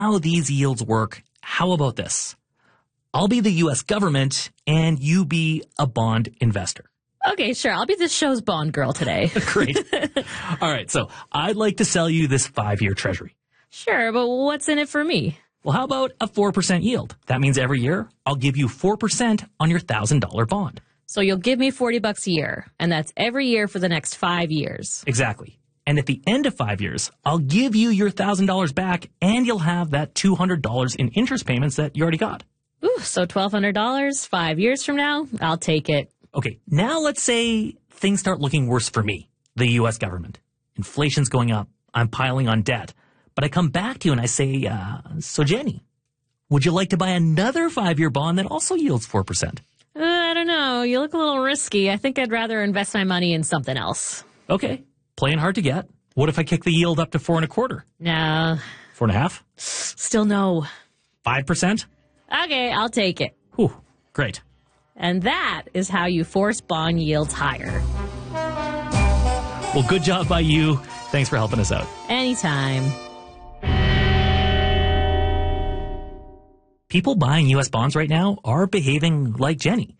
how these yields work, how about this? I'll be the U.S. government and you be a bond investor. Okay, sure. I'll be the show's bond girl today. Great. All right, so I'd like to sell you this 5-year treasury. Sure, but what's in it for me? Well, how about a 4% yield? That means every year I'll give you 4% on your $1,000 bond. So you'll give me $40 a year, and that's every year for the next 5 years. Exactly. And at the end of 5 years, I'll give you your $1,000 back, and you'll have that $200 in interest payments that you already got. Ooh, so $1,200 5 years from now? I'll take it. Okay, now let's say things start looking worse for me, the U.S. government. Inflation's going up. I'm piling on debt. But I come back to you and I say, so Jenny, would you like to buy another 5-year bond that also yields 4%? I don't know. You look a little risky. I think I'd rather invest my money in something else. Okay, playing hard to get. What if I kick the yield up to 4.25? No. 4.5? Still no. 5%? Okay, I'll take it. Whew, great. And that is how you force bond yields higher. Well, good job by you. Thanks for helping us out. Anytime. People buying U.S. bonds right now are behaving like Jenny.